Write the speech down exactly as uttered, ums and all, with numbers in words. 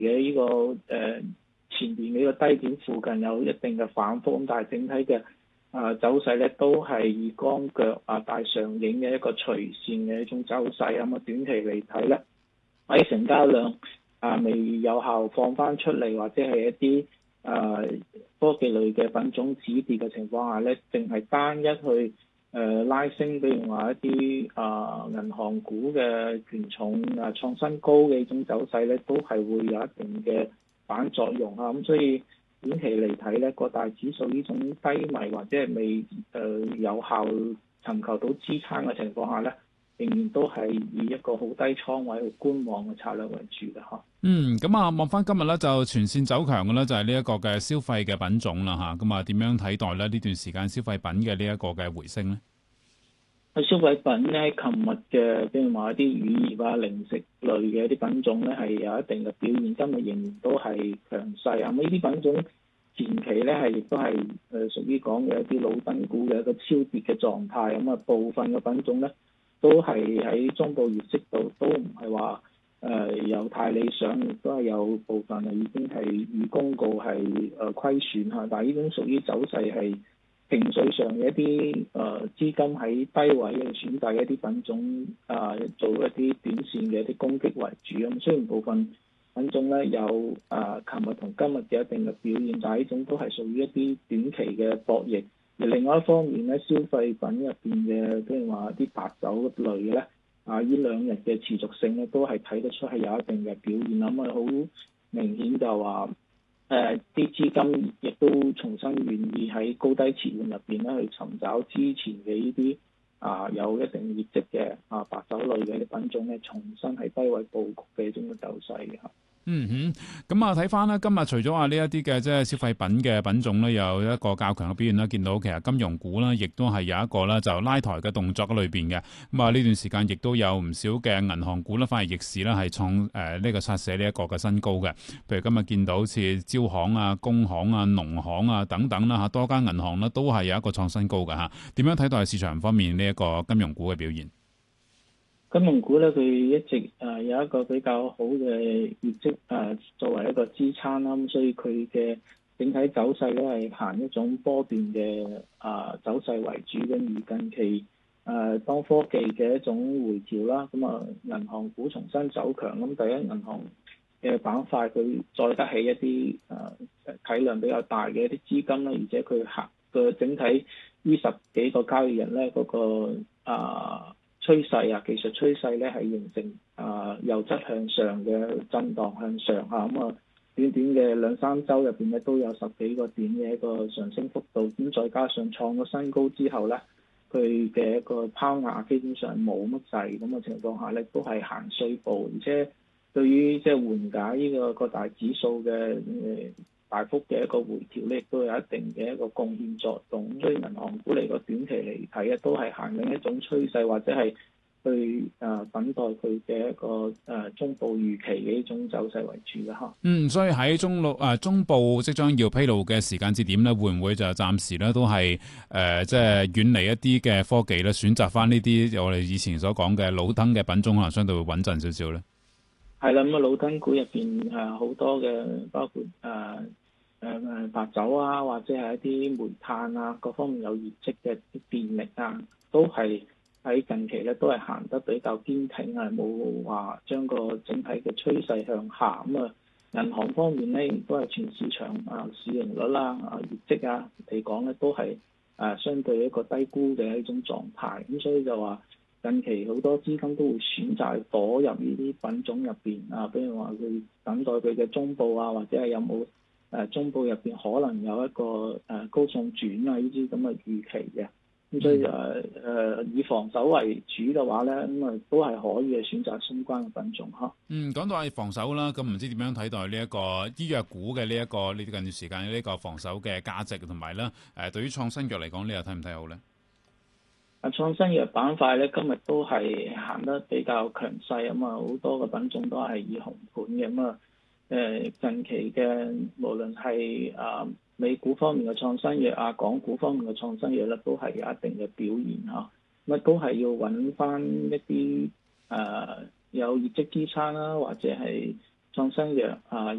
嘅呢、這個誒、呃、前邊呢個低點附近有一定嘅反覆，咁但係整體嘅啊、呃、走勢咧都係以光腳啊大上影嘅一個隨線嘅一種走勢，咁啊短期嚟睇咧喺成交量啊未有效放翻出嚟，或者係一啲啊科技類嘅品種止跌嘅情況下咧，淨係單一去誒、呃、拉升，比如話一啲啊銀行股嘅權重啊創新高嘅呢種走勢咧，都係會有一定嘅反作用啊，咁所以短期嚟睇咧，個大指數呢種低迷或者係未誒、呃、有效尋求到支撐嘅情況下咧，仍然都係以一個好低倉位去觀望嘅策略為主嘅嚇。 嗯，咁啊，望翻今日咧就全線走強嘅咧，就係呢一個嘅消費嘅品種啦嚇。咁啊，點樣睇待咧呢段時間消費品嘅呢一個嘅回升咧？ 消費品咧，琴日嘅譬如話一啲乳業啊、零食類嘅一啲品種咧，係有一定嘅表現，今日仍然都係強勢啊！咁呢啲品種前期咧係亦都係誒屬於講嘅一啲老登股嘅一個超跌嘅狀態，咁啊部分嘅品種咧都係喺中部業績度都唔係話誒有太理想，亦都係有部分係已經係預公告係誒虧損嚇，但係呢種屬於走勢係情緒上嘅一啲誒、呃、資金喺低位嘅選擇一啲品種啊、呃，做一啲短線嘅一啲攻擊為主咁。雖然部分品種咧有啊，琴日同今日嘅一定嘅表現，但係呢種都係屬於一啲短期嘅博弈。而另外一方面咧，消費品入邊嘅譬如話啲白酒類嘅咧，啊呢兩日嘅持續性咧都係睇得出係有一定嘅表現。咁啊好明顯就話，誒啲資金亦都重新願意喺高低切換入邊咧去尋找之前嘅呢啲啊有一定業績嘅啊白酒類嘅品種咧，重新喺低位佈局嘅一種嘅走勢嘅嚇。 嗯哼，咁啊睇翻咧，今日除咗話呢一啲嘅即係消費品嘅品種咧，有一個較強嘅表現啦。見到其實金融股啦，亦都係有一個咧就拉抬嘅動作喺裏邊嘅。咁啊呢段時間亦都有唔少嘅銀行股啦，反而逆市啦係創誒呢個刷寫呢一個嘅新高嘅。譬如今日見到好似招行啊、工行啊、農行啊等等啦嚇，多間銀行咧都係有一個創新高嘅嚇。點樣睇待市場方面呢一個金融股嘅表現？ 金融股咧，佢一直誒、呃、有一個比較好嘅業績誒、呃、作為一個支撐啦，咁所以佢嘅整體走勢咧係行一種波段嘅啊、呃、走勢為主嘅。而近期誒、呃、當科技嘅一種回調啦，咁啊銀行股重新走強，咁第一銀行嘅板塊佢載得起一啲誒、呃、體量比較大嘅一啲資金啦，而且佢行嘅整體呢十幾個交易日咧嗰、那個啊。呃趨勢啊，技術趨勢咧係形成啊由質向上嘅震盪向上嚇，咁啊短短嘅兩三週入邊咧都有十幾個點嘅一個上升幅度，咁再加上創咗新高之後咧，佢嘅一個拋壓基本上冇乜滯咁嘅情況下咧，都係行衰步，而且對於即係緩解呢個個大指數嘅誒大幅嘅一個回調咧，亦都有一定嘅一個貢獻作用。所以銀行股嚟個短期嚟睇咧，都係行緊一種趨勢，或者係去誒、呃、等待佢嘅一個誒、呃、中部預期嘅呢種走勢為主嘅嚇。 嗯，所以喺中路誒、呃、中部即將要披露嘅時間節點咧，會唔會就暫時咧都係誒即係遠離一啲嘅科技咧，選擇翻呢啲我哋以前所講嘅老登嘅品種，可能相對會穩陣少少咧？係啦，咁啊老登股入邊誒好多嘅，包括誒。呃誒誒白酒啊，或者係一啲煤炭啊，各方面有業績嘅啲電力啊，都係喺近期咧都係行得比較堅挺啊，冇話將個整體嘅趨勢向下。咁啊，銀行方面咧亦都係全市場啊市盈率啦、啊業績啊嚟講咧都係啊相對一個低估嘅一種狀態。咁所以就話近期好多資金都會選擇躲入呢啲品種入邊啊，比如話佢等待佢嘅中部啊，或者係有冇。誒、呃、中部入邊可能有一個誒、呃、高送轉啊呢啲咁嘅預期嘅，咁所以誒誒、呃、以防守為主嘅話咧，咁啊都係可以選擇相關嘅品種嚇。 嗯，講到係防守啦，咁唔知點樣睇待呢一個醫藥股嘅呢一個呢近段時間呢個防守嘅價值同埋咧誒，對於創新藥嚟講，你又睇唔睇好咧？ 啊，創新藥板塊咧今日都係行得比較強勢啊嘛，好多嘅品種都係以紅盤嘅咁啊。誒近期嘅無論係啊美股方面嘅創新藥啊，港股方面嘅創新藥咧，都係有一定嘅表現嚇。咁啊都係要揾翻一啲誒、呃、有業績支撐啦，或者係創新藥啊、